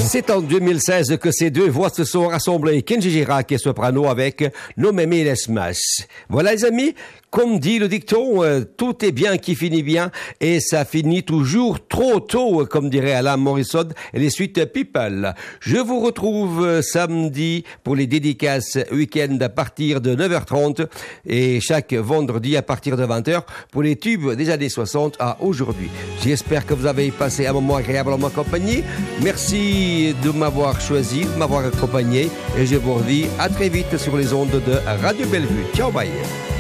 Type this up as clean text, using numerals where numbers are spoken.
C'est en 2016 que ces deux voix se sont rassemblées, Kenji Girac et soprano avec No Me Mires Más. Voilà les amis, comme dit le dicton, tout est bien qui finit bien et ça finit toujours trop tôt, comme dirait Alain Morissode et les suites People. Je vous retrouve samedi pour les dédicaces week-end à partir de 9h30 et chaque vendredi à partir de 20h pour les tubes des années 60 à aujourd'hui. J'espère que vous avez passé un moment agréable en ma compagnie. Merci de m'avoir choisi, de m'avoir accompagné et je vous redis à très vite sur les ondes de Radio Bellevue. Ciao, bye.